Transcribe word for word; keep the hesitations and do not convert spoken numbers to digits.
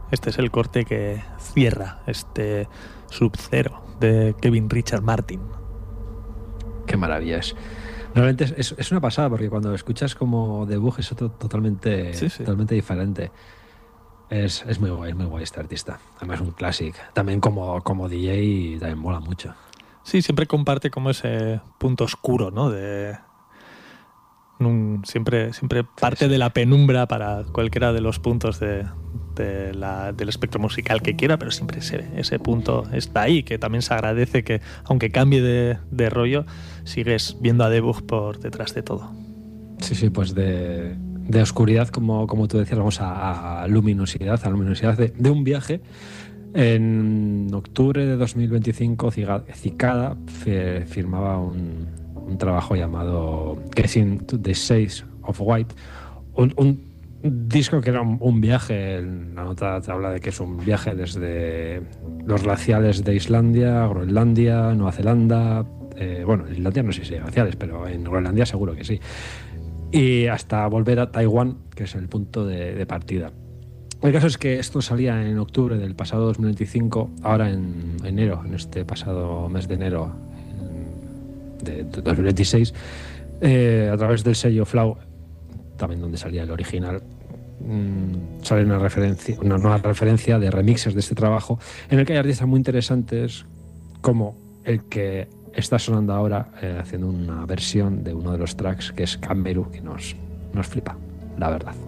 Este es el corte que cierra este Sub-Zero de Kevin Richard Martin. Qué maravilla es. Realmente es, es, es una pasada, porque cuando escuchas como debug es otro totalmente, Sí, sí. totalmente diferente. Es, es muy guay, es muy guay este artista. Además es un clásico. También como, como D J también mola mucho. Sí, siempre comparte como ese punto oscuro, ¿no? De un, siempre, siempre parte sí, sí. de la penumbra para cualquiera de los puntos de, de la, del espectro musical que quiera, pero siempre ese, ese punto está ahí, que también se agradece que, aunque cambie de, de rollo, sigues viendo a Debug por detrás de todo. Sí, sí, pues de, de oscuridad, como, como tú decías, vamos a, a luminosidad, a luminosidad de, de un viaje. En octubre de dos mil veinticinco, Cicada firmaba un, un trabajo llamado Guessing the Shades of White, un, un disco que era un, un viaje. La nota te habla de que es un viaje desde los glaciales de Islandia, Groenlandia, Nueva Zelanda, eh, bueno, en Islandia no sé si hay glaciales, pero en Groenlandia seguro que sí, y hasta volver a Taiwán, que es el punto de, de partida. El caso es que esto salía en octubre del pasado dos mil veinticinco, ahora en enero, en este pasado mes de enero de dos mil veintiséis, eh, a través del sello Flow, también donde salía el original. Mmm, sale una referencia, una nueva referencia de remixes de este trabajo, en el que hay artistas muy interesantes, como el que está sonando ahora, eh, haciendo una versión de uno de los tracks, que es Cameru, que nos, nos flipa, la verdad.